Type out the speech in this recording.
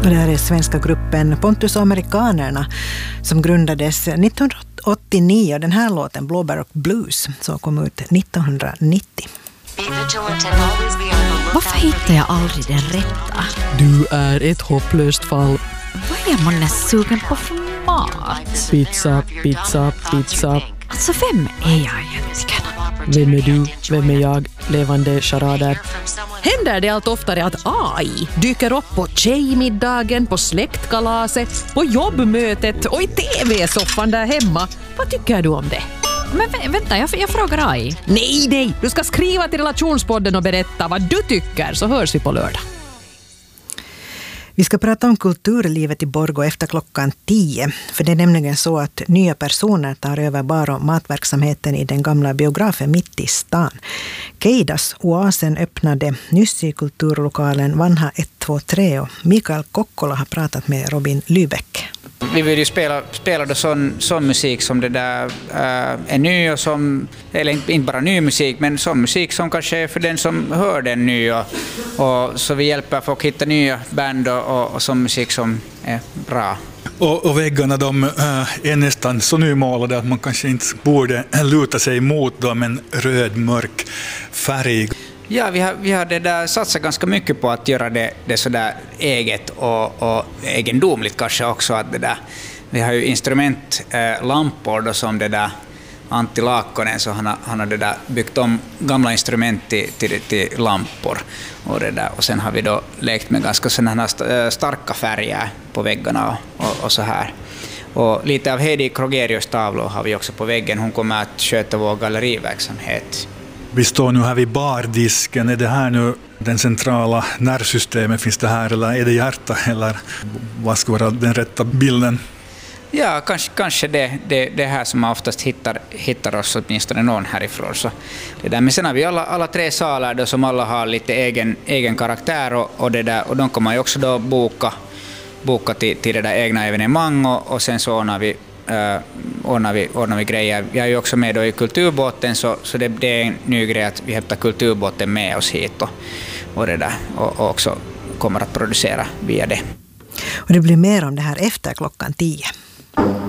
Och det här är svenska gruppen Pontus och Amerikanerna som grundades 1989. Den här låten, Blåbär och Blues, som kom ut 1990. Varför hittar jag aldrig den rätta? Du är ett hopplöst fall. Vad är man sugen på för mat? Pizza, pizza, pizza. Alltså, vem är jag egentligen? Vem är du? Vem är jag? Levande charader. Händer det allt oftare att AI dyker upp på tjejmiddagen, på släktkalaset, på jobbmötet och i tv-soffan där hemma? Vad tycker du om det? Men vänta, jag frågar AI. Nej, du ska skriva till Relationspodden och berätta vad du tycker, så hörs vi på lördag. Vi ska prata om kulturlivet i Borgå efter klockan 10. För det är nämligen så att nya personer tar över bar- och matverksamheten i den gamla biografen mitt i stan. Keidas Oasen öppnade nyss i kulturlokalen Vanha 123 och Mikael Kokkola har pratat med Robin Lybeck. Vi vill ju spela då sån musik som det där är ny och som, eller inte bara ny musik, men sån musik som kanske är för den som hör den ny och så vi hjälper folk att hitta nya band och sån musik som är bra. Och väggarna de är nästan så nymålade att man kanske inte borde luta sig mot dem, en röd mörk färg. Ja, vi har det där satsat ganska mycket på att göra det så där eget och egendomligt kanske också. Att det där, vi har ju instrumentlampor då som det där Antti Laakkonen, så han har det där byggt om gamla instrument till lampor. Och sen har vi då lekt med ganska sådana starka färger på väggarna och så här. Och lite av Heidi Krogerius tavlor har vi också på väggen. Hon kommer att sköta vår galleriverksamhet. Vi står nu här vid bardisken. Är det här nu den centrala nervsystemet? Finns det här, eller är det hjärta, eller vad ska vara den rätta bilden? Ja, kanske det här som man oftast hittar oss, åtminstone någon härifrån. Så det där. Men sen har vi alla tre salar då, som alla har lite egen karaktär och det där, och de kommer ju också då boka till det där egna evenemang och sen så ordnar vi grejer. Vi är ju också med då i kulturbåten, så det är en ny grej att vi hämtar kulturbåten med oss hit och det där, och också kommer att producera via det. Och det blir mer om det här efter klockan 10.